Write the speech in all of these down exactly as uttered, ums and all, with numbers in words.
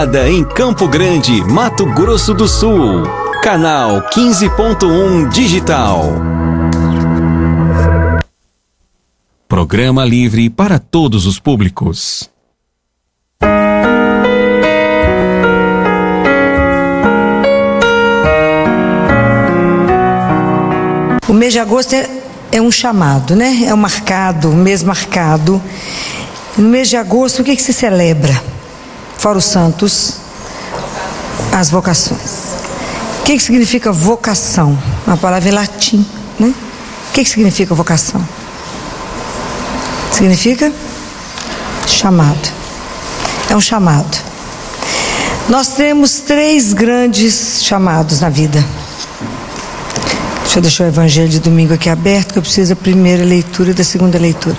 Em Campo Grande, Mato Grosso do Sul. Canal quinze ponto um Digital. Programa livre para todos os públicos. O mês de agosto é, é um chamado, né? É um marcado, um mês marcado. No mês de agosto, o que, que se celebra? Fora os santos, as vocações. O que, que significa vocação? Uma palavra em latim, né? O que, que significa vocação? Significa chamado. É um chamado. Nós temos três grandes chamados na vida. Deixa eu deixar o evangelho de domingo aqui aberto, que eu preciso da primeira leitura e da segunda leitura.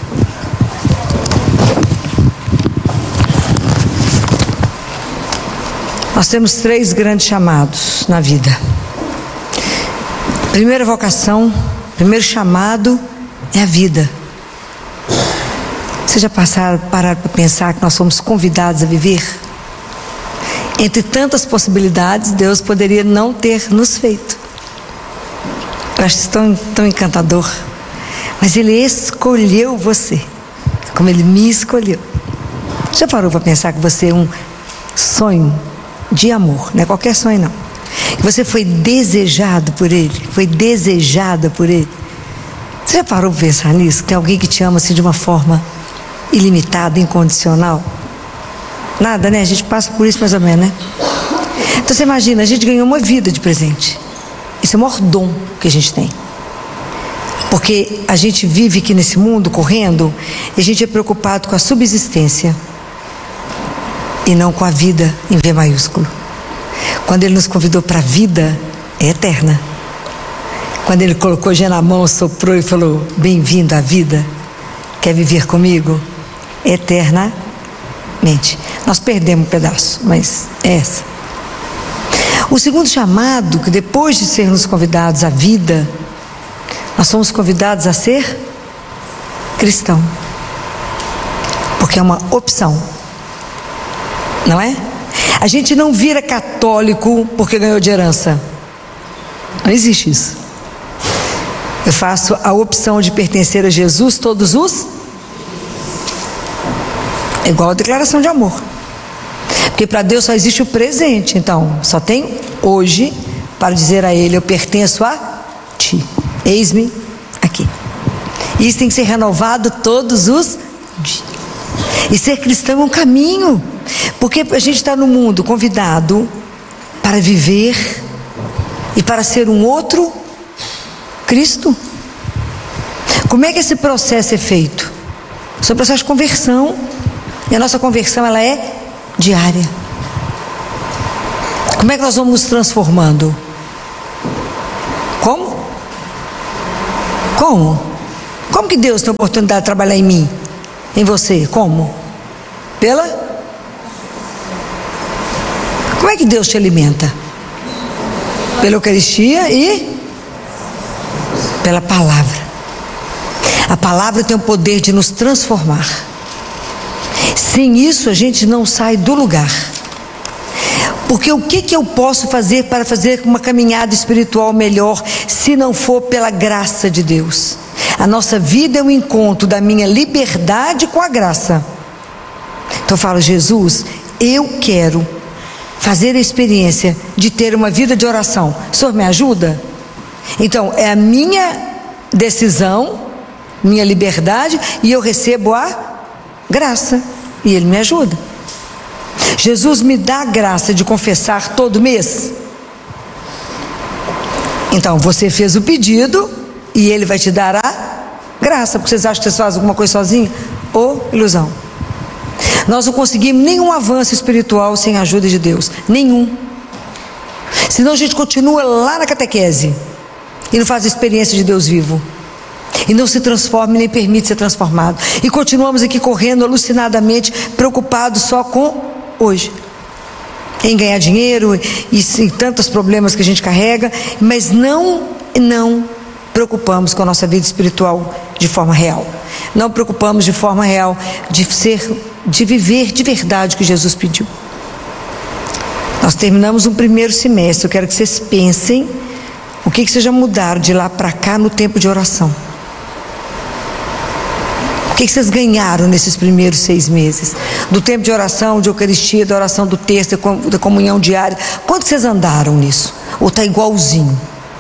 Nós temos três grandes chamados na vida. Primeira vocação, primeiro chamado é a vida. Vocês já passaram, pararam para pensar que nós somos convidados a viver? Entre tantas possibilidades, Deus poderia não ter nos feito. Eu acho isso tão, tão encantador. Mas Ele escolheu você, como Ele me escolheu. Já parou para pensar que você é um sonho de amor, não é qualquer sonho não, que você foi desejado por Ele, foi desejada por Ele? Você já parou para pensar nisso? Tem alguém que te ama assim de uma forma ilimitada, incondicional? Nada, né? A gente passa por isso mais ou menos, né? Então você imagina, a gente ganhou uma vida de presente. Isso é o maior dom que a gente tem, porque a gente vive aqui nesse mundo correndo e a gente é preocupado com a subsistência e não com a vida em V maiúsculo. Quando Ele nos convidou para a vida, é eterna. Quando Ele colocou a gente na mão, soprou e falou: bem-vindo à vida, quer viver comigo? Eternamente. Nós perdemos um pedaço, mas é essa. O segundo chamado, que depois de sermos convidados à vida, nós somos convidados a ser cristão, porque é uma opção. Não é? A gente não vira católico porque ganhou de herança. Não existe isso. Eu faço a opção de pertencer a Jesus todos os... É igual a declaração de amor. Porque para Deus só existe o presente. Então, só tem hoje para dizer a Ele: eu pertenço a Ti. Eis-me aqui. E isso tem que ser renovado todos os dias. E ser cristão é um caminho. Porque a gente está no mundo convidado para viver e para ser um outro Cristo. Como é que esse processo é feito? Esse é um processo de conversão. E a nossa conversão, ela é diária. Como é que nós vamos nos transformando? Como? Como? Como que Deus tem a oportunidade de trabalhar em mim? Em você? Como? Pela... Como é que Deus te alimenta? Pela Eucaristia e pela palavra. A palavra tem o poder de nos transformar. Sem isso a gente não sai do lugar. Porque o que que eu posso fazer para fazer uma caminhada espiritual melhor, se não for pela graça de Deus? A nossa vida é um encontro da minha liberdade com a graça. Então eu falo: Jesus, eu quero fazer a experiência de ter uma vida de oração. O Senhor me ajuda? Então é a minha decisão, minha liberdade, e eu recebo a graça, e Ele me ajuda. Jesus me dá a graça de confessar todo mês. Então você fez o pedido e Ele vai te dar a graça. Porque vocês acham que vocês fazem alguma coisa sozinhos? Ou ilusão. Nós não conseguimos nenhum avanço espiritual sem a ajuda de Deus. Nenhum. Senão a gente continua lá na catequese e não faz a experiência de Deus vivo, e não se transforma e nem permite ser transformado, e continuamos aqui correndo alucinadamente, preocupados só com hoje, em ganhar dinheiro e, e tantos problemas que a gente carrega, mas não, não preocupamos com a nossa vida espiritual de forma real. Não preocupamos de forma real de ser, de viver de verdade o que Jesus pediu. Nós terminamos um primeiro semestre. Eu quero que vocês pensem o que, que vocês já mudaram de lá para cá no tempo de oração. O que, que vocês ganharam nesses primeiros seis meses? Do tempo de oração, de Eucaristia, da oração do texto, da comunhão diária. Quanto vocês andaram nisso? Ou está igualzinho?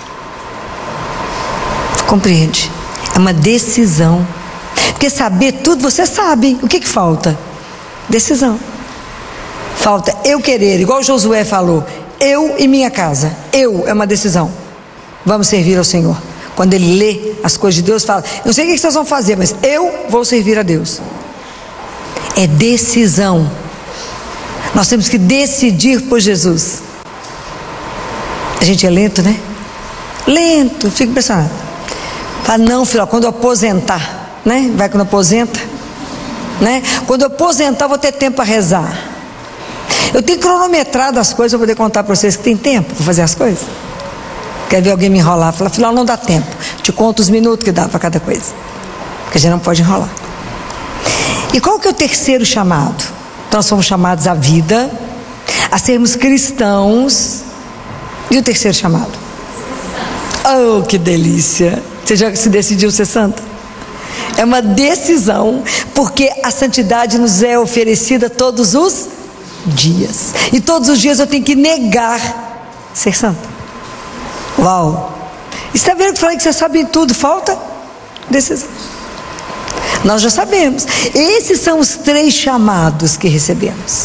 Compreende? É uma decisão. Porque saber tudo, você sabe. O que, que falta? Decisão. Falta eu querer, igual Josué falou, eu e minha casa. Eu é uma decisão. Vamos servir ao Senhor. Quando ele lê as coisas de Deus, fala, não sei o que vocês vão fazer, mas eu vou servir a Deus. É decisão. Nós temos que decidir por Jesus. A gente é lento, né? Lento, fico impressionado. Fala, não, filho, quando eu aposentar, né? Vai quando aposenta, né? Quando eu aposentar, eu vou ter tempo para rezar. Eu tenho cronometrado as coisas para poder contar para vocês que tem tempo para fazer as coisas. Quer ver alguém me enrolar? Fala, afinal não dá tempo. Te conto os minutos que dá para cada coisa. Porque a gente não pode enrolar. E qual que é o terceiro chamado? Então nós somos chamados à vida, a sermos cristãos. E o terceiro chamado? Oh, que delícia! Você já se decidiu ser santa? É uma decisão, porque a santidade nos é oferecida todos os dias. E todos os dias eu tenho que negar ser santa. Uau! Está vendo que eu falei que você sabe em tudo? Falta decisão. Nós já sabemos. Esses são os três chamados que recebemos.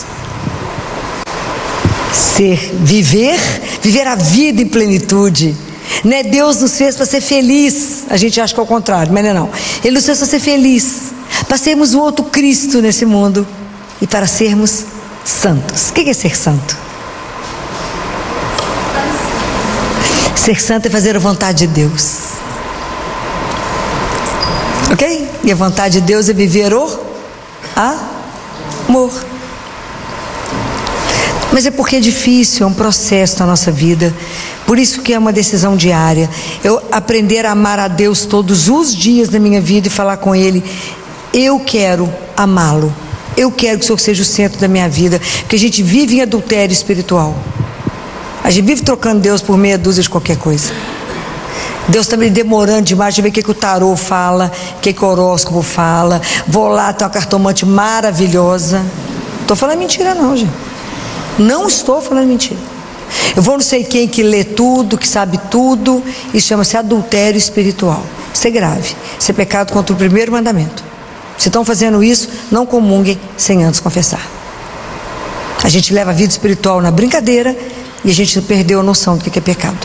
Ser, viver, viver a vida em plenitude. Né? Deus nos fez para ser feliz. A gente acha que é o contrário, mas não é não. Ele nos fez para ser feliz, para sermos um outro Cristo nesse mundo e para sermos santos. O que é ser santo? Ser santo é fazer a vontade de Deus. Ok? E a vontade de Deus é viver o amor. Mas é porque é difícil, é um processo na nossa vida. Por isso que é uma decisão diária. Eu aprender a amar a Deus todos os dias da minha vida e falar com Ele, eu quero amá-lo. Eu quero que o Senhor seja o centro da minha vida. Porque a gente vive em adultério espiritual. A gente vive trocando Deus por meia dúzia de qualquer coisa. Deus está me demorando demais de ver o que, que o tarô fala, o que, que o horóscopo fala. Vou lá, tem uma cartomante maravilhosa. Não estou falando mentira não, gente. Não estou falando mentira. Eu vou não sei quem que lê tudo, que sabe tudo. Isso chama-se adultério espiritual. Isso é grave. Isso é pecado contra o primeiro mandamento. Se estão fazendo isso, não comunguem sem antes confessar. A gente leva a vida espiritual na brincadeira e a gente perdeu a noção do que é pecado.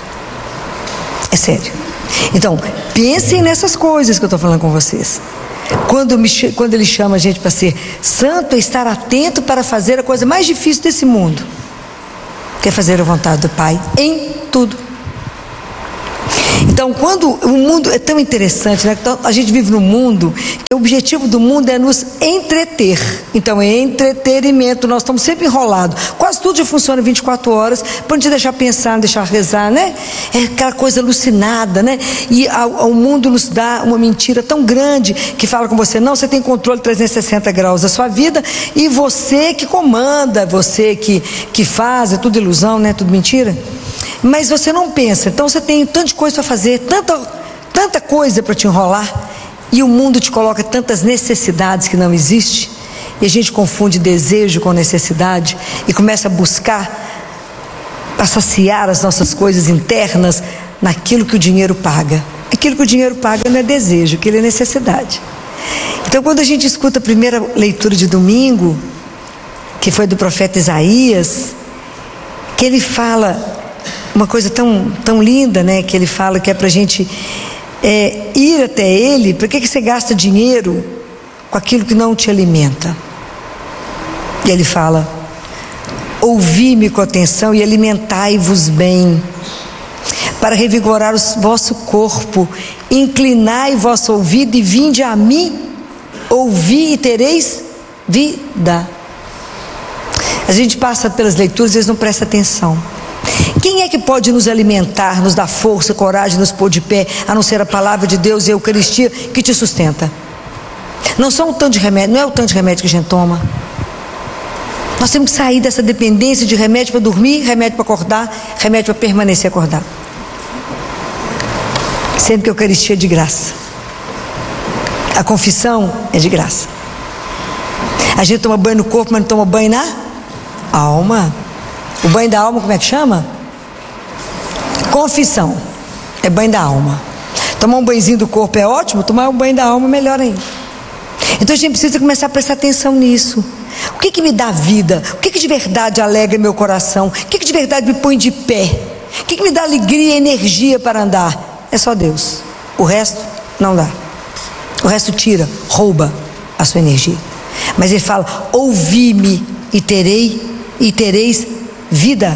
É sério. Então, pensem nessas coisas que eu estou falando com vocês. Quando, me, quando ele chama a gente para ser santo, é estar atento para fazer a coisa mais difícil desse mundo, que é fazer a vontade do Pai em tudo. Então, quando o mundo é tão interessante, né? Então, a gente vive num mundo que o objetivo do mundo é nos entreter. Então, é entretenimento. Nós estamos sempre enrolados. Quase tudo já funciona vinte e quatro horas, para não te deixar pensar, não deixar rezar, né? É aquela coisa alucinada, né? E ao, ao mundo nos dá uma mentira tão grande que fala com você, não, você tem controle trezentos e sessenta graus da sua vida e você que comanda, você que, que faz, é tudo ilusão, né? Tudo mentira. Mas você não pensa, então você tem tanta coisa para fazer, tanta, tanta coisa para te enrolar, e o mundo te coloca tantas necessidades que não existem, e a gente confunde desejo com necessidade, e começa a buscar, a saciar as nossas coisas internas, naquilo que o dinheiro paga. Aquilo que o dinheiro paga não é desejo, aquilo é necessidade. Então quando a gente escuta a primeira leitura de domingo, que foi do profeta Isaías, que ele fala uma coisa tão, tão linda, né? Que ele fala que é para a gente é, ir até Ele. Por que, que você gasta dinheiro com aquilo que não te alimenta? E ele fala, ouvi-me com atenção e alimentai-vos bem, para revigorar o vosso corpo, inclinai vosso ouvido e vinde a mim, ouvi e tereis vida. A gente passa pelas leituras e às vezes não presta atenção. Quem é que pode nos alimentar, nos dar força, coragem, nos pôr de pé, a não ser a palavra de Deus e a Eucaristia que te sustenta? Não são o tanto de remédio, não é o tanto de remédio que a gente toma. Nós temos que sair dessa dependência de remédio para dormir, remédio para acordar, remédio para permanecer acordado. Sendo que a Eucaristia é de graça. A confissão é de graça. A gente toma banho no corpo, mas não toma banho na alma. O banho da alma, como é que chama? Confissão. É banho da alma. Tomar um banhozinho do corpo é ótimo, tomar um banho da alma é melhor ainda. Então a gente precisa começar a prestar atenção nisso. O que que me dá vida? O que que de verdade alegra meu coração? O que que de verdade me põe de pé? O que que me dá alegria e energia para andar? É só Deus. O resto não dá. O resto tira, rouba a sua energia. Mas ele fala: ouvi-me e terei e tereis vida.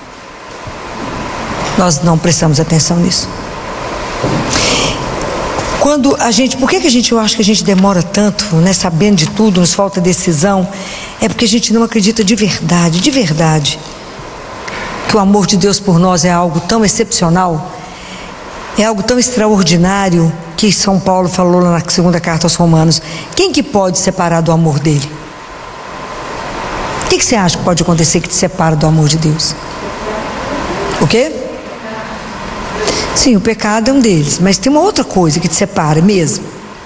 Nós não prestamos atenção nisso. Quando a gente, por que que a gente, eu acho que a gente demora tanto, né, sabendo de tudo, nos falta decisão? É porque a gente não acredita de verdade, de verdade, que o amor de Deus por nós é algo tão excepcional, é algo tão extraordinário, que São Paulo falou lá na segunda carta aos Romanos. Quem que pode separar do amor dele? O que que você acha que pode acontecer que te separa do amor de Deus? O quê? Sim, o pecado é um deles, mas tem uma outra coisa que te separa mesmo.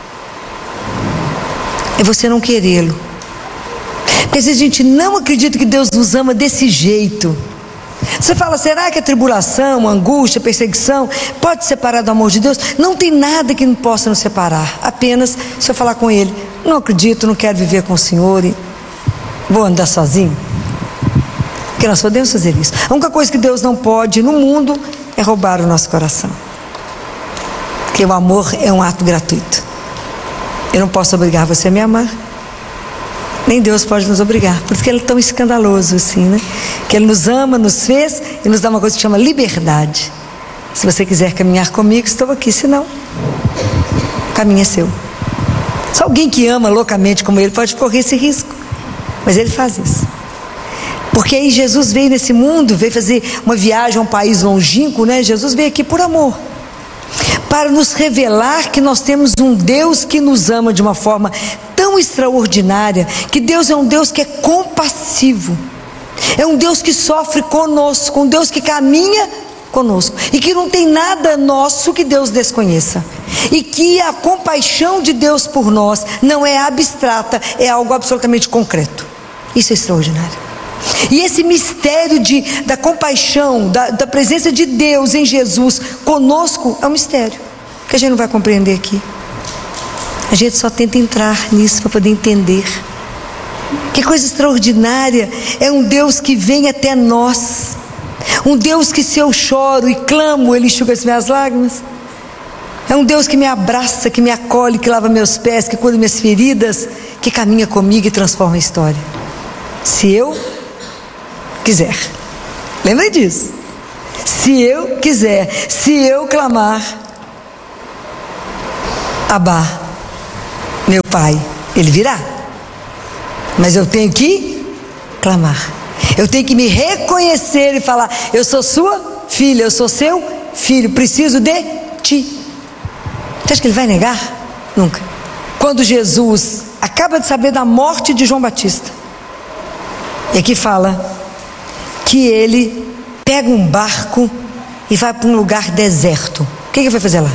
É você não querê-lo. Porque às vezes a gente não acredita que Deus nos ama desse jeito. Você fala: será que a tribulação, a angústia, a perseguição pode separar do amor de Deus? Não tem nada que não possa nos separar. Apenas se eu falar com Ele: não acredito, não quero viver com o Senhor e vou andar sozinho. Porque nós podemos fazer isso. A única coisa que Deus não pode no mundo é roubar o nosso coração. Porque o amor é um ato gratuito. Eu não posso obrigar você a me amar. Nem Deus pode nos obrigar, porque Ele é tão escandaloso assim, né? Que Ele nos ama, nos fez e nos dá uma coisa que chama liberdade. Se você quiser caminhar comigo, estou aqui, se não, o caminho é seu. Só alguém que ama loucamente como Ele pode correr esse risco, mas Ele faz isso. Porque aí Jesus veio nesse mundo, veio fazer uma viagem a um país longínquo, né? Jesus veio aqui por amor, para nos revelar que nós temos um Deus que nos ama de uma forma tão extraordinária, que Deus é um Deus que é compassivo, é um Deus que sofre conosco, um Deus que caminha conosco, e que não tem nada nosso que Deus desconheça, e que a compaixão de Deus por nós não é abstrata, é algo absolutamente concreto. Isso é extraordinário. E esse mistério de, da compaixão, da, da presença de Deus em Jesus conosco é um mistério que a gente não vai compreender aqui. A gente só tenta entrar nisso para poder entender. Que coisa extraordinária! É um Deus que vem até nós, um Deus que, se eu choro e clamo, Ele enxuga as minhas lágrimas. É um Deus que me abraça, que me acolhe, que lava meus pés, que cura minhas feridas, que caminha comigo e transforma a história. Se eu quiser, lembre disso. Se eu quiser, se eu clamar: Abá, meu Pai, Ele virá. Mas eu tenho que clamar. Eu tenho que me reconhecer e falar: eu sou sua filha, eu sou seu filho, preciso de ti. Você acha que Ele vai negar? Nunca. Quando Jesus acaba de saber da morte de João Batista, e aqui fala que ele pega um barco e vai para um lugar deserto. O que ele foi fazer lá?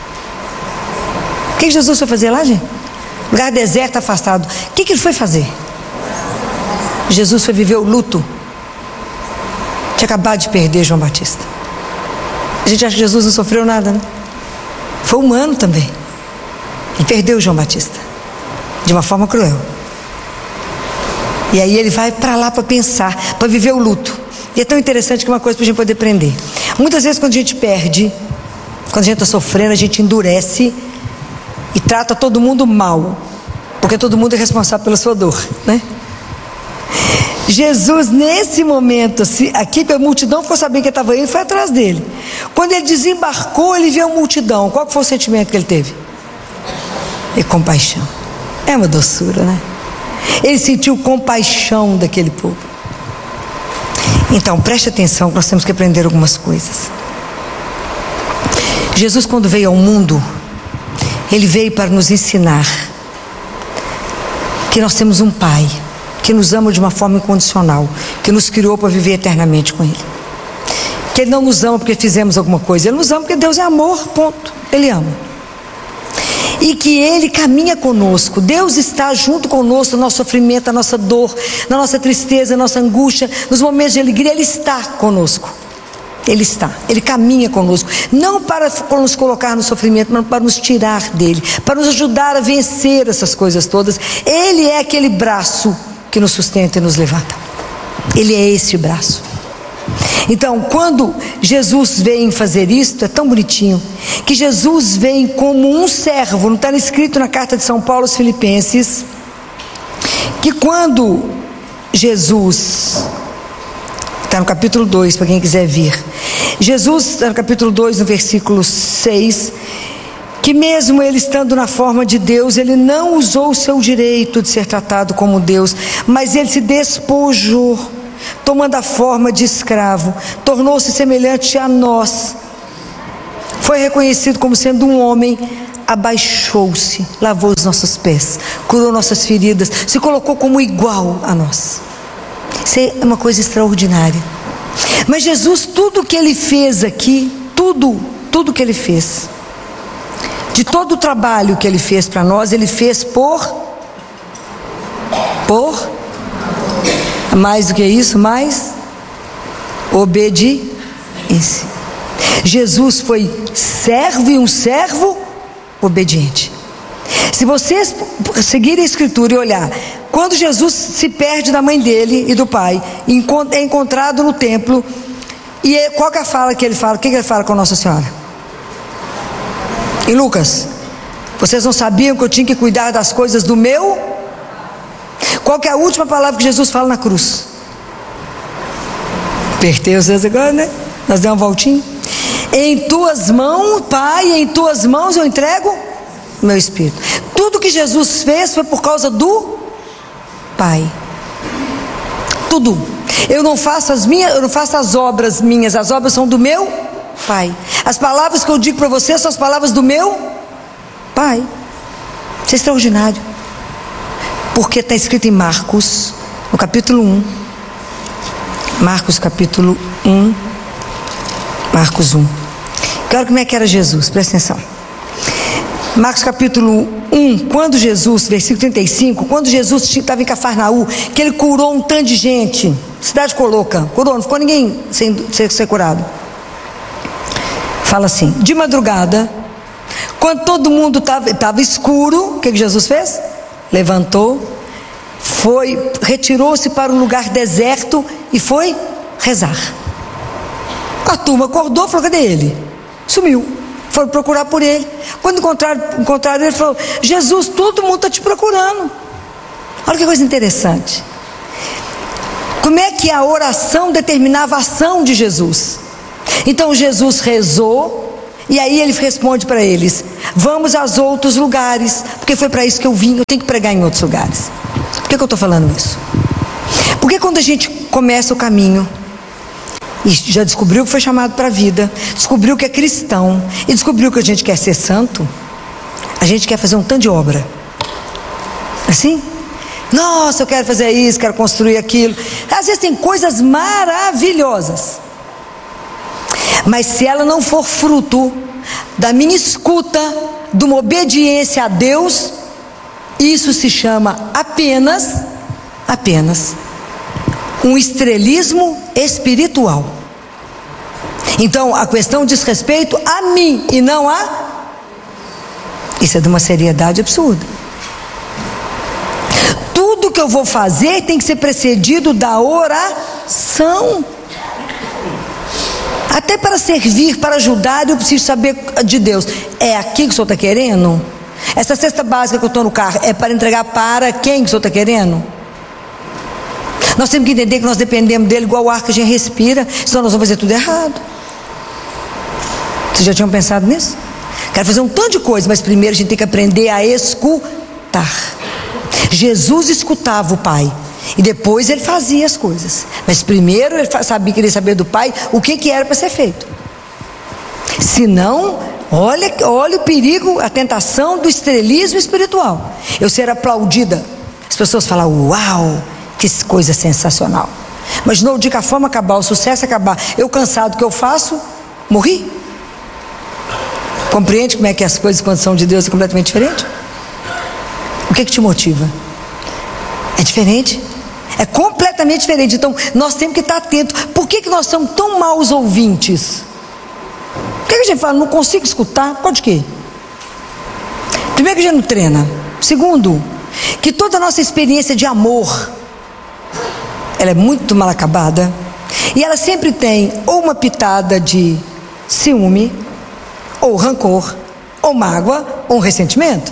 O que Jesus foi fazer lá, gente? Lugar deserto, afastado. O que ele foi fazer? Jesus foi viver o luto. Tinha acabado de perder João Batista. A gente acha que Jesus não sofreu nada, né? Foi humano também. Ele perdeu João Batista de uma forma cruel. E aí ele vai para lá para pensar, para viver o luto. E é tão interessante que uma coisa para a gente poder aprender. Muitas vezes quando a gente perde, quando a gente está sofrendo, a gente endurece e trata todo mundo mal, porque todo mundo é responsável pela sua dor, né? Jesus, nesse momento, aqui a multidão ficou sabendo que ele estava indo, foi atrás dele. Quando ele desembarcou, ele viu a multidão. Qual foi o sentimento que ele teve? É compaixão. É uma doçura, né? Ele sentiu compaixão daquele povo. Então, preste atenção, nós temos que aprender algumas coisas. Jesus, quando veio ao mundo, Ele veio para nos ensinar que nós temos um Pai que nos ama de uma forma incondicional, que nos criou para viver eternamente com Ele. Que Ele não nos ama porque fizemos alguma coisa, Ele nos ama porque Deus é amor, ponto. Ele ama. E que Ele caminha conosco. Deus está junto conosco no nosso sofrimento, na nossa dor, na nossa tristeza, na nossa angústia, nos momentos de alegria. Ele está conosco. Ele está, Ele caminha conosco, não para nos colocar no sofrimento, mas para nos tirar dele, para nos ajudar a vencer essas coisas todas. Ele é aquele braço que nos sustenta e nos levanta. Ele é esse braço. Então, quando Jesus vem fazer isso, é tão bonitinho, que Jesus vem como um servo. Não está escrito na carta de São Paulo aos Filipenses, que quando Jesus... Está no capítulo dois, para quem quiser vir. Jesus, está no capítulo dois, no versículo seis, que mesmo ele estando na forma de Deus, ele não usou o seu direito de ser tratado como Deus, mas ele se despojou, tomando a forma de escravo, tornou-se semelhante a nós, foi reconhecido como sendo um homem, abaixou-se, lavou os nossos pés, curou nossas feridas, se colocou como igual a nós. Isso é uma coisa extraordinária. Mas Jesus, tudo que Ele fez aqui, tudo, tudo que Ele fez, de todo o trabalho que Ele fez para nós, Ele fez por, por, mais do que isso, mais obediência. Jesus foi servo e um servo obediente. Se vocês seguirem a Escritura e olhar, quando Jesus se perde da mãe dele e do pai, é encontrado no templo, e qual que é a fala que ele fala? O que ele fala com Nossa Senhora? Em Lucas, vocês não sabiam que eu tinha que cuidar das coisas do meu? Qual que é a última palavra que Jesus fala na cruz? Apertei vocês agora, né? Nós demos uma voltinha. Em tuas mãos, Pai, em tuas mãos eu entrego o meu espírito. Tudo que Jesus fez foi por causa do Pai. Tudo. Eu não faço as minhas, eu não faço as obras minhas, as obras são do meu Pai. As palavras que eu digo para você são as palavras do meu Pai. Isso é extraordinário. Porque está escrito em Marcos, no capítulo um. Marcos capítulo um. Marcos um. Olha como é que era Jesus, presta atenção. Marcos capítulo um, quando Jesus, versículo trinta e cinco, quando Jesus estava em Cafarnaú, que ele curou um tanto de gente, cidade coloca, curou, não ficou ninguém sem ser, ser curado. Fala assim, de madrugada, quando todo mundo estava escuro, o que, que Jesus fez? Levantou, foi, retirou-se para um lugar deserto e foi rezar. A turma acordou e falou, cadê ele? Sumiu. Foram procurar por ele. Quando encontraram, encontraram ele, falou, Jesus, todo mundo está te procurando. Olha que coisa interessante. Como é que a oração determinava a ação de Jesus? Então Jesus rezou, e aí ele responde para eles, vamos aos outros lugares, porque foi para isso que eu vim, eu tenho que pregar em outros lugares. Por que, que eu estou falando isso? Porque quando a gente começa o caminho, e já descobriu que foi chamado para a vida, descobriu que é cristão, e descobriu que a gente quer ser santo, a gente quer fazer um tanto de obra, assim, nossa, eu quero fazer isso, quero construir aquilo, às vezes tem coisas maravilhosas, mas se ela não for fruto da minha escuta, de uma obediência a Deus, isso se chama apenas, apenas, um estrelismo espiritual. Então a questão diz respeito a mim e não a... Isso é de uma seriedade absurda. Tudo que eu vou fazer tem que ser precedido da oração. Até para servir, para ajudar, eu preciso saber de Deus. É aqui que o Senhor está querendo? Essa cesta básica que eu estou no carro é para entregar para quem que o Senhor está querendo? Nós temos que entender que nós dependemos dele igual o ar que a gente respira, senão nós vamos fazer tudo errado. Vocês já tinham pensado nisso? Quero fazer um tanto de coisa, mas primeiro a gente tem que aprender a escutar. Jesus escutava o Pai e depois ele fazia as coisas, mas primeiro ele sabia, queria saber do Pai o que, que era para ser feito. Senão, olha, olha o perigo, a tentação do estrelismo espiritual. Eu ser aplaudida, as pessoas falam, uau, Que coisa sensacional. Imaginou o dia que a fama acabar, o sucesso acabar, eu cansado, o que eu faço? Morri. Compreende como é que as coisas, quando são de Deus, é completamente diferente? O que é que te motiva? É diferente. É completamente diferente. Então, nós temos que estar atentos. Por que que nós somos tão maus ouvintes? Por que que a gente fala, não consigo escutar? Pode quê? Primeiro que a gente não treina. Segundo, que toda a nossa experiência de amor, ela é muito mal acabada. E ela sempre tem ou uma pitada de ciúme, ou rancor, ou mágoa, ou um ressentimento.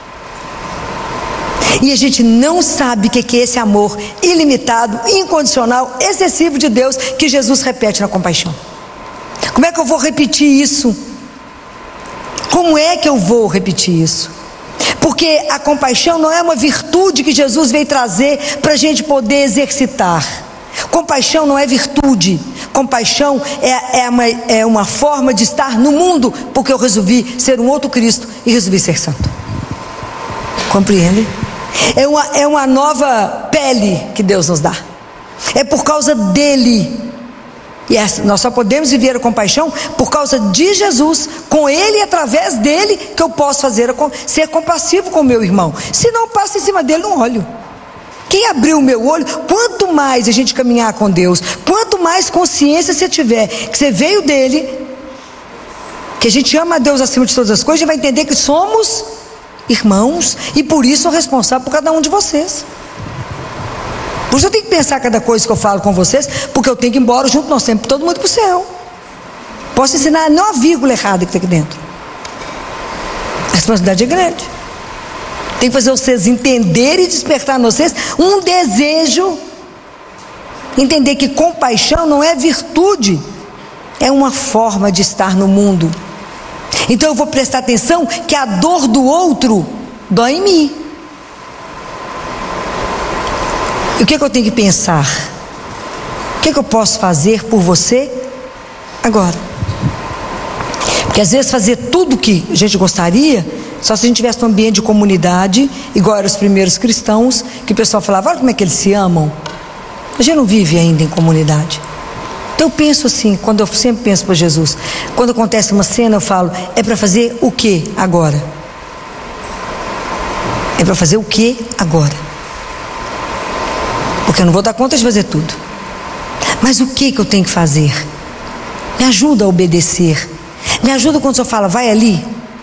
E a gente não sabe o que é esse amor ilimitado, incondicional, excessivo de Deus, que Jesus repete na compaixão. Como é que eu vou repetir isso? Como é que eu vou repetir isso? Porque a compaixão não é uma virtude que Jesus veio trazer para a gente poder exercitar. Compaixão não é virtude. Compaixão é, é, uma, é uma forma de estar no mundo, porque eu resolvi ser um outro Cristo e resolvi ser santo. Compreende? É uma, é uma nova pele que Deus nos dá. É por causa dele. E essa, nós só podemos viver a compaixão por causa de Jesus. Com ele e através dele que eu posso fazer a, ser compassivo com o meu irmão. Se não, passa em cima dele, não olho. Quem abriu o meu olho, quanto mais a gente caminhar com Deus, quanto mais consciência você tiver que você veio dele, que a gente ama a Deus acima de todas as coisas, a gente vai entender que somos irmãos e por isso sou responsável por cada um de vocês. Por isso eu tenho que pensar cada coisa que eu falo com vocês, porque eu tenho que ir embora junto, nós temos todo mundo para o céu. Posso ensinar não a vírgula errada que está aqui dentro. A responsabilidade é grande. Tem que fazer vocês entenderem e despertar em vocês um desejo. Entender que compaixão não é virtude, é uma forma de estar no mundo. Então eu vou prestar atenção que a dor do outro dói em mim. E o que é que eu tenho que pensar? O que é que eu posso fazer por você agora? Porque às vezes fazer tudo o que a gente gostaria, só se a gente tivesse um ambiente de comunidade, igual eram os primeiros cristãos, que o pessoal falava, olha como é que eles se amam. A gente não vive ainda em comunidade. Então eu penso assim, quando eu sempre penso para Jesus, quando acontece uma cena eu falo, é para fazer o que agora? É para fazer o que agora? Porque eu não vou dar conta de fazer tudo. Mas o que que eu tenho que fazer? Me ajuda a obedecer. Me ajuda quando o senhor fala, vai ali.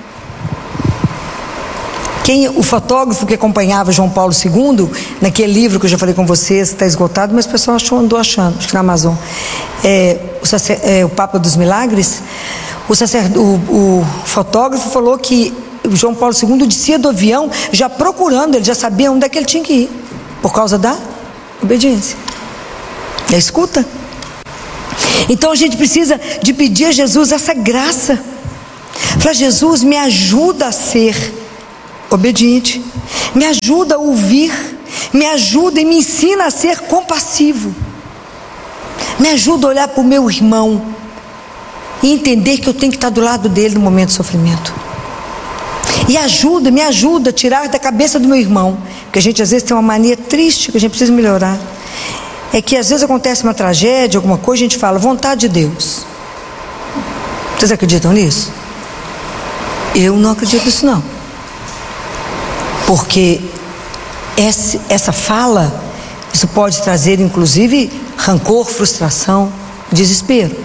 Quem, o fotógrafo que acompanhava João Paulo segundo, naquele livro que eu já falei com vocês, está esgotado, mas o pessoal achou, andou achando, acho que na Amazon, é, o, sacer, é, o Papa dos Milagres, o, sacer, o, o fotógrafo falou que João Paulo segundo descia do avião já procurando, ele já sabia onde é que ele tinha que ir, por causa da obediência, da escuta. Então a gente precisa de pedir a Jesus essa graça. Falar, Jesus, me ajuda a ser obediente, me ajuda a ouvir, me ajuda e me ensina a ser compassivo, me ajuda a olhar para o meu irmão e entender que eu tenho que estar do lado dele no momento de sofrimento. E ajuda, me ajuda a tirar da cabeça do meu irmão, porque a gente às vezes tem uma mania triste que a gente precisa melhorar. É que às vezes acontece uma tragédia, alguma coisa, a gente fala, vontade de Deus. Vocês acreditam nisso? Eu não acredito nisso não. Porque essa, essa fala, isso pode trazer inclusive rancor, frustração, desespero.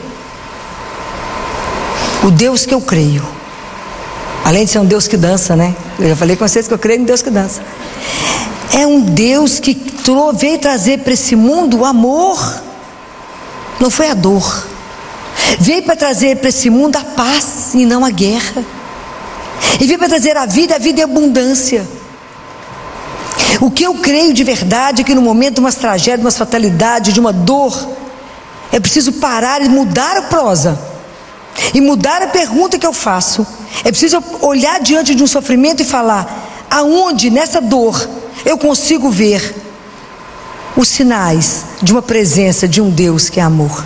O Deus que eu creio, além de ser um Deus que dança, né? Eu já falei com vocês que eu creio em Deus que dança. É um Deus que veio trazer para esse mundo o amor, não foi a dor. Veio para trazer para esse mundo a paz e não a guerra. E veio para trazer a vida, a vida e a abundância. O que eu creio de verdade é que no momento de uma tragédia, de uma fatalidade, de uma dor, é preciso parar e mudar a prosa. E mudar a pergunta que eu faço. É preciso olhar diante de um sofrimento e falar, aonde nessa dor eu consigo ver os sinais de uma presença de um Deus que é amor.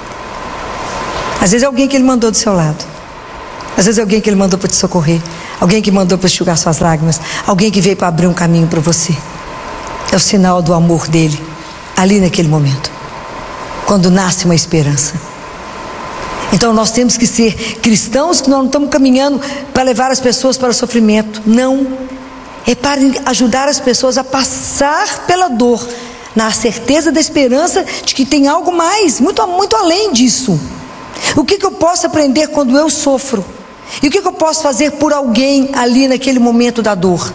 Às vezes é alguém que Ele mandou do seu lado. Às vezes é alguém que Ele mandou para te socorrer. Alguém que mandou para enxugar suas lágrimas. Alguém que veio para abrir um caminho para você. é o sinal do amor dele, ali naquele momento, quando nasce uma esperança. Então nós temos que ser cristãos, que nós não estamos caminhando para levar as pessoas para o sofrimento, não, é para ajudar as pessoas a passar pela dor, na certeza da esperança de que tem algo mais, muito, muito além disso. O que, que eu posso aprender quando eu sofro? E o que, que eu posso fazer por alguém ali naquele momento da dor?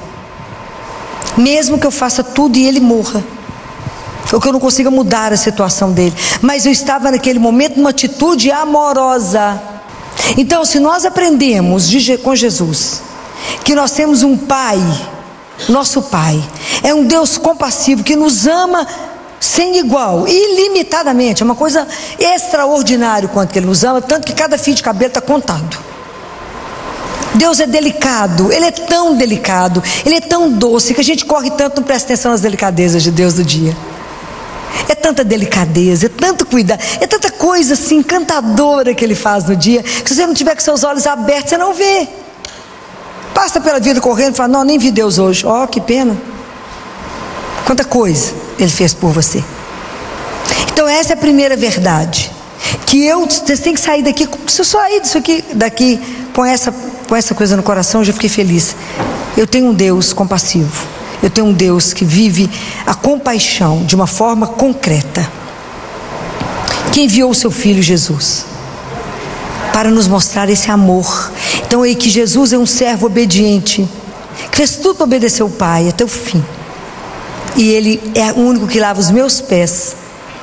Mesmo que eu faça tudo e ele morra, ou que eu não consiga mudar a situação dele, mas eu estava naquele momento numa atitude amorosa. Então, se nós aprendemos de, com Jesus que nós temos um Pai, nosso Pai é um Deus compassivo, que nos ama sem igual, ilimitadamente, é uma coisa extraordinária o quanto que Ele nos ama, tanto que cada fio de cabelo está contado. Deus é delicado, Ele é tão delicado, Ele é tão doce, que a gente corre tanto, não presta atenção nas delicadezas de Deus do dia. É tanta delicadeza, é tanto cuidado, é tanta coisa assim encantadora que Ele faz no dia, que se você não tiver com seus olhos abertos, você não vê. Passa pela vida correndo e fala, não, nem vi Deus hoje. Ó, oh, que pena. Quanta coisa Ele fez por você. Então essa é a primeira verdade, que eu, você tem que sair daqui. Se eu sair disso aqui, daqui com essa, com essa coisa no coração, eu já fiquei feliz. Eu tenho um Deus compassivo, eu tenho um Deus que vive a compaixão de uma forma concreta, que enviou o seu Filho Jesus para nos mostrar esse amor. Então aí que Jesus é um servo obediente, que fez tudo para obedecer o Pai até o fim, e Ele é o único que lava os meus pés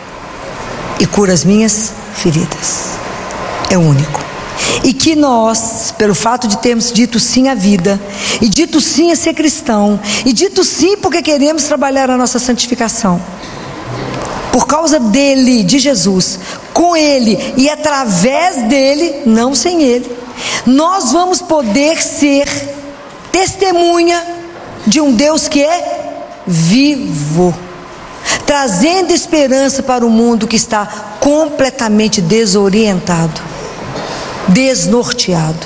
e cura as minhas feridas. É o único. E que nós, pelo fato de termos dito sim à vida, e dito sim a ser cristão, e dito sim porque queremos trabalhar a nossa santificação, por causa dele, de Jesus, com ele e através dele, não sem ele, nós vamos poder ser testemunha de um Deus que é vivo, trazendo esperança para o mundo que está completamente desorientado, desnorteado.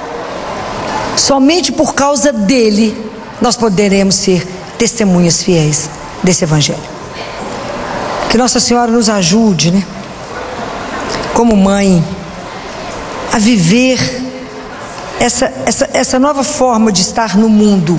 Somente por causa dele nós poderemos ser testemunhas fiéis desse evangelho. Que Nossa Senhora nos ajude, né, como mãe, a viver essa, essa, essa nova forma de estar no mundo,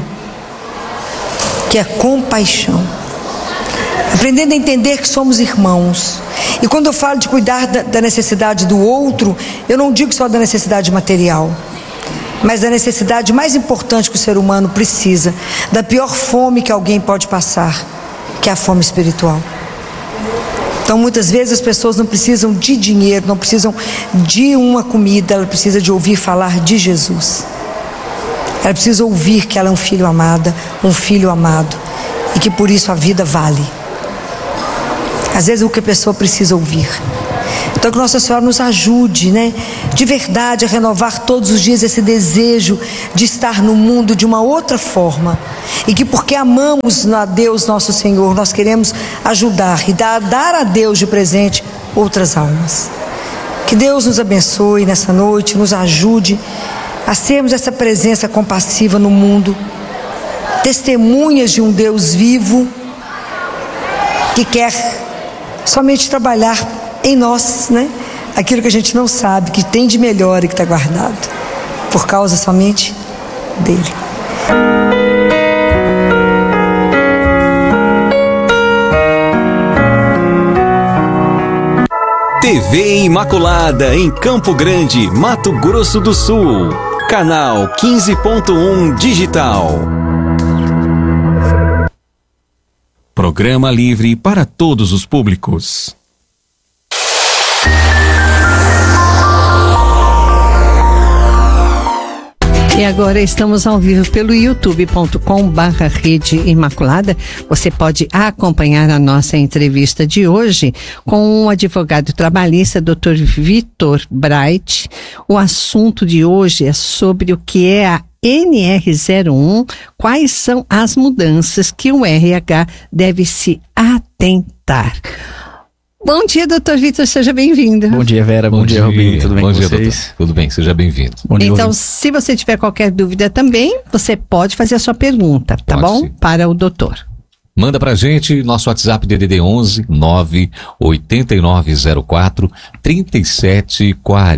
que é compaixão, aprendendo a entender que somos irmãos. E quando eu falo de cuidar da, da necessidade do outro, eu não digo só da necessidade material, mas da necessidade mais importante que o ser humano precisa, da pior fome que alguém pode passar, que é a fome espiritual. Então muitas vezes as pessoas não precisam de dinheiro, não precisam de uma comida, ela precisa de ouvir falar de Jesus. Ela precisa ouvir que ela é um filho amado, um filho amado, e que por isso a vida vale. Às vezes é o que a pessoa precisa ouvir. Então que Nossa Senhora nos ajude, né, de verdade a renovar todos os dias esse desejo de estar no mundo de uma outra forma, e que porque amamos a Deus nosso Senhor, nós queremos ajudar e dar, dar a Deus de presente outras almas. Que Deus nos abençoe nessa noite, nos ajude a sermos essa presença compassiva no mundo, testemunhas de um Deus vivo, que quer somente trabalhar em nós, né, aquilo que a gente não sabe, que tem de melhor e que está guardado, por causa somente dele. T V Imaculada em Campo Grande, Mato Grosso do Sul. Canal quinze ponto um Digital. Programa livre para todos os públicos. E agora estamos ao vivo pelo youtube ponto com barra Rede Imaculada. Você pode acompanhar a nossa entrevista de hoje com o advogado trabalhista doutor Vitor Bright. O assunto de hoje é sobre o que é a N R zero um, quais são as mudanças que o R H deve se atentar. Bom dia, doutor Vitor, seja bem-vindo. Bom dia, Vera, bom, bom dia, Rubinho, tudo bem bom com dia, vocês? Doutor. Tudo bem, seja bem-vindo. Então, se você tiver qualquer dúvida também, você pode fazer a sua pergunta, tá pode, bom? Sim. Para o doutor. Manda pra gente, nosso WhatsApp D D D onze nove oito nove zero quatro três sete quatro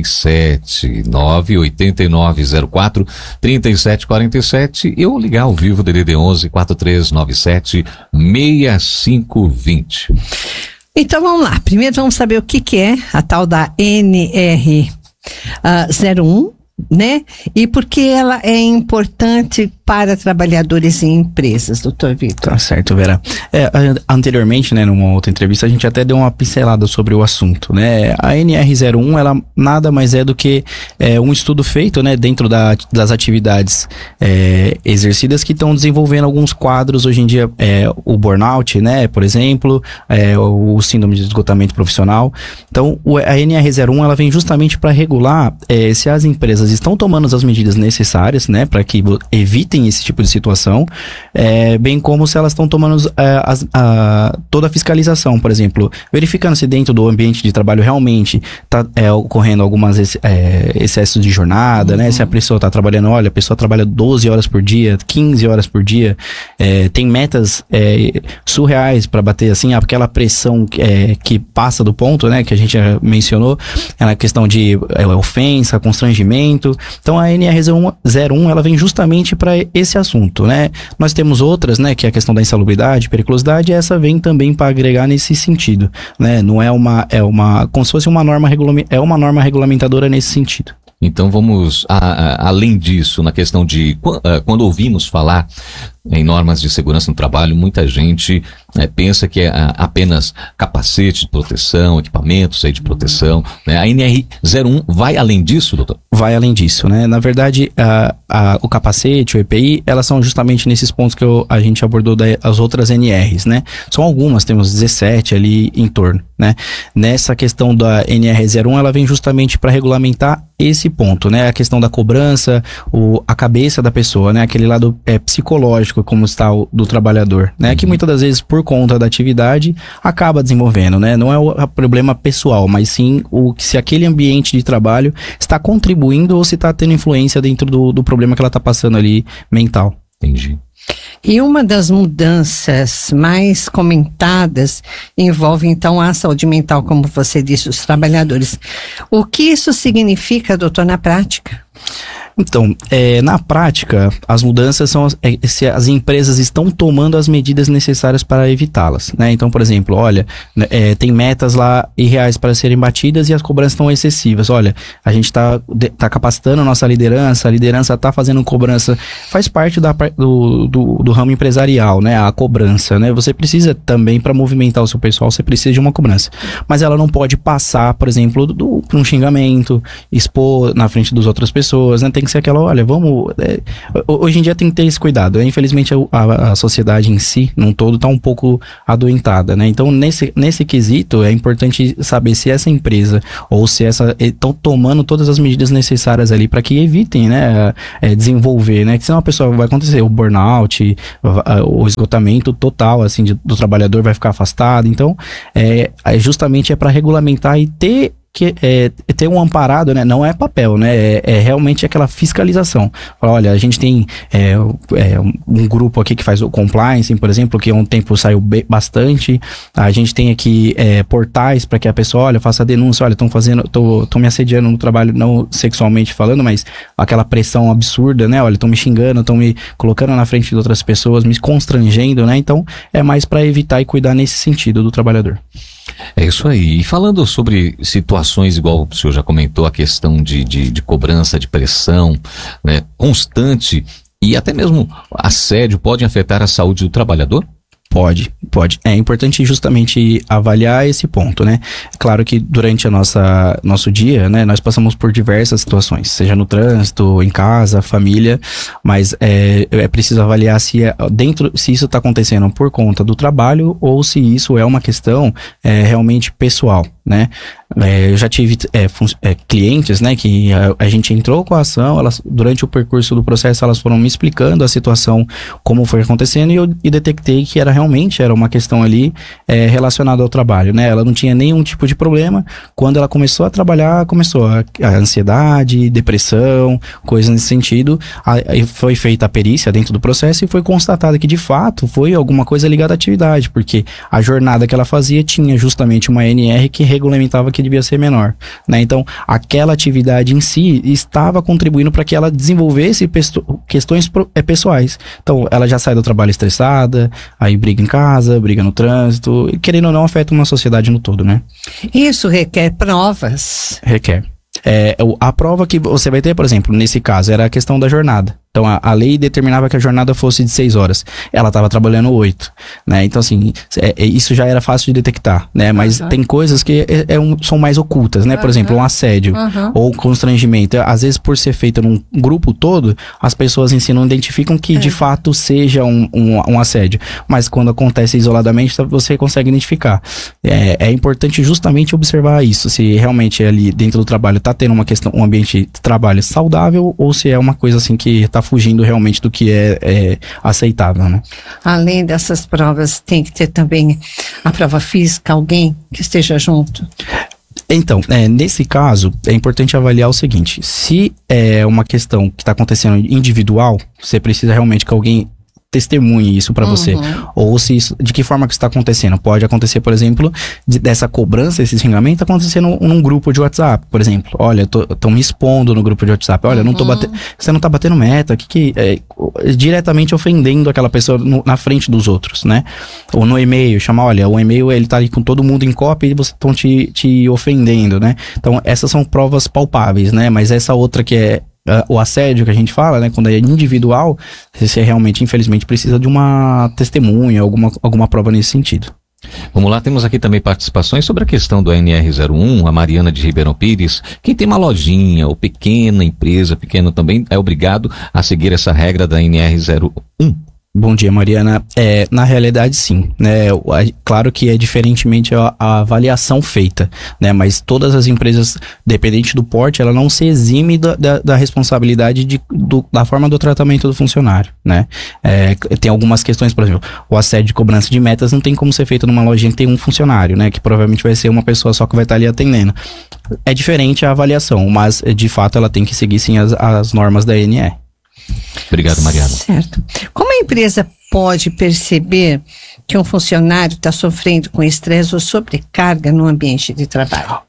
sete nove oito nove zero quatro três sete quatro sete e ou ligar ao vivo D D D onze quatro três nove sete seis cinco dois zero. Então vamos lá, primeiro vamos saber o que que é a tal da N R zero um, né? E por que ela é importante para trabalhadores e empresas, doutor Vitor? Tá certo, Vera. É, anteriormente, né, numa outra entrevista, a gente até deu uma pincelada sobre o assunto, né? A N R zero um, ela nada mais é do que é, um estudo feito, né, dentro da, das atividades é, exercidas que estão desenvolvendo alguns quadros hoje em dia, é, o burnout, né, por exemplo, é, o síndrome de esgotamento profissional. Então, o, a N R zero um, ela vem justamente para regular é, se as empresas estão tomando as medidas necessárias, né, para que evitem esse tipo de situação, é, bem como se elas estão tomando é, as, a, toda a fiscalização, por exemplo, verificando se dentro do ambiente de trabalho realmente está é, ocorrendo algumas é, excessos de jornada, uhum. né? Se a pessoa está trabalhando, olha, a pessoa trabalha doze horas por dia, quinze horas por dia, é, tem metas é, surreais para bater, assim, aquela pressão é, que passa do ponto, né? Que a gente já mencionou, é a questão de é, ofensa, constrangimento. Então a N R zero um, ela vem justamente para esse assunto, né? Nós temos outras, né, que é a questão da insalubridade, periculosidade, e essa vem também para agregar nesse sentido, né? Não é uma, é uma, como se fosse uma norma regulament, é uma norma regulamentadora nesse sentido. Então vamos, a, a, além disso, na questão de, quando ouvimos falar em normas de segurança no trabalho, muita gente né, pensa que é apenas capacete de proteção, equipamentos aí de proteção, né? A N R zero um vai além disso, doutor? Vai além disso, né? Na verdade, a, a, o capacete, o E P I, elas são justamente nesses pontos que eu, a gente abordou das outras N Rs, né? São algumas, temos dezessete ali em torno, né? Nessa questão da N R zero um, ela vem justamente para regulamentar esse ponto, né? A questão da cobrança, o, a cabeça da pessoa, né? Aquele lado é, psicológico, como está o do trabalhador, né? Que muitas das vezes, por conta da atividade, acaba desenvolvendo, né? Não é o problema pessoal, mas sim o se aquele ambiente de trabalho está contribuindo ou se está tendo influência dentro do, do problema que ela está passando ali mental. Entendi. E uma das mudanças mais comentadas envolve, então, a saúde mental, como você disse, os trabalhadores. O que isso significa, doutor, na prática? Então, é, na prática, as mudanças são é, se as empresas estão tomando as medidas necessárias para evitá-las, né? Então, por exemplo, olha, é, tem metas lá irreais para serem batidas e as cobranças estão excessivas. Olha, a gente está tá capacitando a nossa liderança, a liderança está fazendo cobrança, faz parte da, do, do, do ramo empresarial, né? A cobrança, né? Você precisa também, para movimentar o seu pessoal, você precisa de uma cobrança. Mas ela não pode passar, por exemplo, do, por um xingamento, expor na frente das outras pessoas, né? Tem que ser aquela, olha, vamos... É, hoje em dia tem que ter esse cuidado. Infelizmente, a, a sociedade em si, num todo, está um pouco adoentada, né? Então, nesse, nesse quesito, é importante saber se essa empresa ou se essa... estão tomando todas as medidas necessárias ali para que evitem, né? É, desenvolver, né? Que senão a pessoa vai acontecer o burnout, o esgotamento total, assim, de, do trabalhador vai ficar afastado. Então, é, justamente é para regulamentar e ter que é, ter um amparado, né? Não é papel, né? É, é realmente aquela fiscalização. Olha, a gente tem é, é, um grupo aqui que faz o compliance, por exemplo, que há um tempo saiu bastante. A gente tem aqui é, portais para que a pessoa, olha, faça a denúncia, olha, estão fazendo, tô, tô me assediando no trabalho, não sexualmente falando, mas aquela pressão absurda, né? Olha, estão me xingando, estão me colocando na frente de outras pessoas, me constrangendo, né? Então, é mais para evitar e cuidar nesse sentido do trabalhador. É isso aí. E falando sobre situações, igual o senhor já comentou, a questão de, de, de cobrança, de pressão, né, constante e até mesmo assédio, pode afetar a saúde do trabalhador? Pode, pode. É importante justamente avaliar esse ponto, né? Claro que durante a nossa nosso dia, né, nós passamos por diversas situações, seja no trânsito, em casa, família, mas é, é preciso avaliar se é dentro, se isso está acontecendo por conta do trabalho ou se isso é uma questão é, realmente pessoal, né? É, eu já tive é, é, clientes, né, que a, a gente entrou com a ação, elas, durante o percurso do processo, elas foram me explicando a situação, como foi acontecendo, e eu e detectei que era realmente, era uma questão ali é, relacionada ao trabalho, né, ela não tinha nenhum tipo de problema. Quando ela começou a trabalhar, começou a, a ansiedade, depressão, coisas nesse sentido, aí foi feita a perícia dentro do processo e foi constatado que de fato foi alguma coisa ligada à atividade, porque a jornada que ela fazia tinha justamente uma N R que regulamentava que devia ser menor, né? Então, aquela atividade em si estava contribuindo para que ela desenvolvesse pesto- questões pro- é, pessoais. Então, ela já sai do trabalho estressada, aí briga em casa, briga no trânsito, e querendo ou não, afeta uma sociedade no todo, né? Isso requer provas. Requer. É, a prova que você vai ter, por exemplo, nesse caso, era a questão da jornada. Então, a, a lei determinava que a jornada fosse de seis horas. Ela estava trabalhando oito, né? Então, assim, é, é, isso já era fácil de detectar, né? Mas uhum. tem coisas que é, é um, são mais ocultas, né? Por uhum. exemplo, um assédio uhum. ou constrangimento. Às vezes, por ser feito num grupo todo, as pessoas em si não identificam que, é. de fato, seja um, um, um assédio. Mas quando acontece isoladamente, você consegue identificar. É, é importante justamente observar isso. Se realmente ali dentro do trabalho está tendo uma questão, um ambiente de trabalho saudável, ou se é uma coisa assim que está fugindo realmente do que é, é aceitável, né? Além dessas provas, tem que ter também a prova física, alguém que esteja junto? Então, é, nesse caso, é importante avaliar o seguinte: se é uma questão que está acontecendo individual, você precisa realmente que alguém testemunhe isso para uhum. você, ou se isso, de que forma que isso está acontecendo. Pode acontecer, por exemplo, de, dessa cobrança, esse xingamento acontecendo num, num grupo de WhatsApp, por exemplo. Olha, estão me expondo no grupo de WhatsApp. Olha, uhum. não tô batendo, você não tá batendo meta, que que é, diretamente ofendendo aquela pessoa no, na frente dos outros, né? Ou no e-mail, chamar, olha, o e-mail ele tá ali com todo mundo em cópia e vocês estão te, te ofendendo, né? Então, essas são provas palpáveis, né? Mas essa outra que é Uh, o assédio que a gente fala, né, quando é individual, você realmente, infelizmente, precisa de uma testemunha, alguma, alguma prova nesse sentido. Vamos lá, temos aqui também participações sobre a questão do N R zero um, a Mariana de Ribeirão Pires. Quem tem uma lojinha ou pequena empresa, pequeno também, é obrigado a seguir essa regra da N R zero um? Bom dia, Mariana. É, na realidade, sim, né? Claro que é diferentemente a, a avaliação feita, né? Mas todas as empresas, dependente do porte, ela não se exime da, da, da responsabilidade de, do, da forma do tratamento do funcionário, né? É, tem algumas questões, por exemplo, o assédio de cobrança de metas não tem como ser feito numa lojinha que tem um funcionário, né? Que provavelmente vai ser uma pessoa só que vai estar ali atendendo. É diferente a avaliação, mas de fato ela tem que seguir sim as, as normas da A N R. Obrigado, Mariana. Certo. Como a empresa pode perceber que um funcionário está sofrendo com estresse ou sobrecarga no ambiente de trabalho?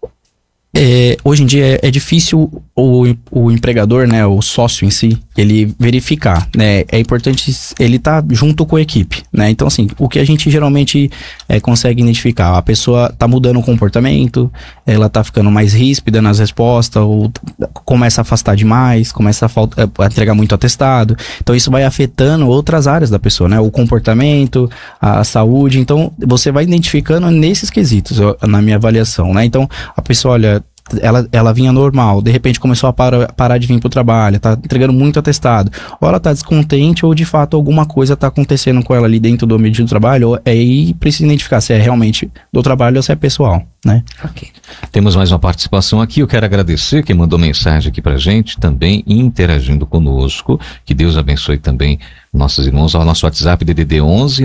É, hoje em dia é, é difícil o, o empregador, né, o sócio em si, ele verificar, né, é importante ele estar tá junto com a equipe, né, então assim, o que a gente geralmente é, consegue identificar, a pessoa tá mudando o comportamento, ela tá ficando mais ríspida nas respostas, ou começa a afastar demais, começa a, falta, a entregar muito atestado, então isso vai afetando outras áreas da pessoa, né, o comportamento, a saúde, então você vai identificando nesses quesitos, na minha avaliação, né, então a pessoa, olha, Ela, ela vinha normal, de repente começou a para, parar de vir pro trabalho, tá entregando muito atestado, ou ela tá descontente, ou de fato alguma coisa tá acontecendo com ela ali dentro do ambiente do trabalho, ou aí precisa identificar se é realmente do trabalho ou se é pessoal, né? Ok. Temos mais uma participação aqui, eu quero agradecer quem mandou mensagem aqui pra gente, também interagindo conosco, que Deus abençoe também nossos irmãos, ao nosso WhatsApp D D D onze